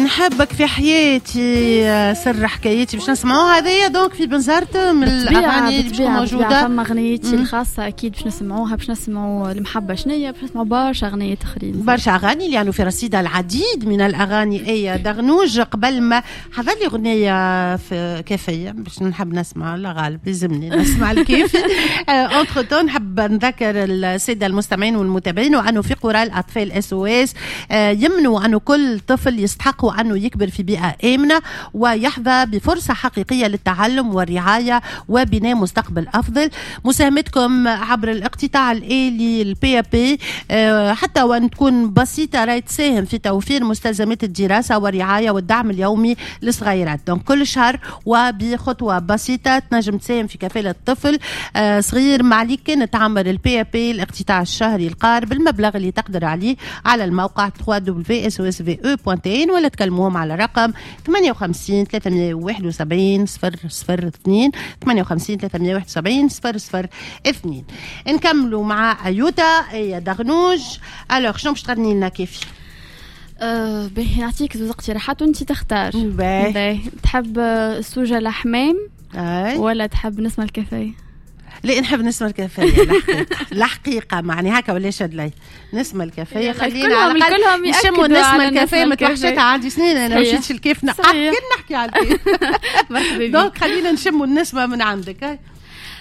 نحبك في حياتي سر حكايتي باش نسمعوها هذيا دونك في بنزرت من الاغاني اللي بتكون موجوده. فما اغنيتي الخاصه اكيد باش نسمعوها، باش نسمعوا المحبه شنية، باش نسمعوا برشا اغنيات اخرين، برشا اغاني اللي يعني في رصيدها العديد من الاغاني. اي دغنوج قبل ما حضر لي اغنيه في كافيه باش نحب نسمع، لا غالب لازمني نسمع الكافي. انتر تون نحب نذكر الساده المستمعين والمتابعين وانه في قرى الاطفال SOS يمنوا انه كل طفل يستحق أنه يكبر في بيئة آمنة ويحظى بفرصة حقيقية للتعلم والرعاية وبناء مستقبل أفضل. مساهمتكم عبر الاقتطاع الآلي الPAP حتى وأن تكون بسيطة راهي تساهم في توفير مستلزمات الدراسة والرعاية والدعم اليومي للصغيرات. دونك كل شهر وبخطوة بسيطة تنجم تساهم في كفالة طفل صغير. معليك كانت تعمل الPAP الاقتطاع الشهري القارب بالمبلغ اللي تقدر عليه على الموقع www.sosve.in ولا تكلموهم على رقم 58 371 002 58 371 002. نكملوا مع أيوتا يا دغنوج. ألوغ شنو باش تغني لنا كيفي؟ باهي نعطيك زوز اقتراحات وانت تختار. باهي تحب السوجة الحمام ولا تحب نسمة الكافيه؟ لا نحب نسمع الكافيه الحقيقة معني هكا ولا شد لي نسمع الكافيه. خلينا على الأقل نشموا نسمع الكافيه. متوحشتها عندي سنين أنا مشيتش الكيف نحكي على الكيف. دونك خلينا نشموا النسمة من عندك.